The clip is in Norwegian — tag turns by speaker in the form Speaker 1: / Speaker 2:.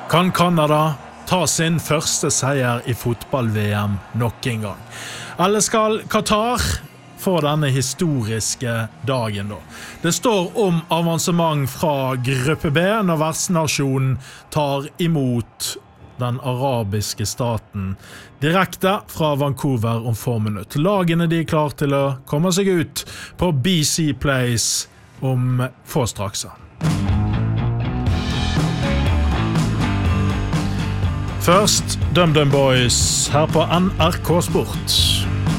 Speaker 1: Kan Kanada ta sin første seier i fotball-VM nok en gang? Eller skal Qatar få denne historiske dagen da? Det står om avansement fra gruppe B når vertsnasjonen tar imot den arabiske staten direkte fra Vancouver om få minutter. Lagene de er klar til å komme seg ut på BC Place om få straks. Først DumDum Boys her på NRK Sport.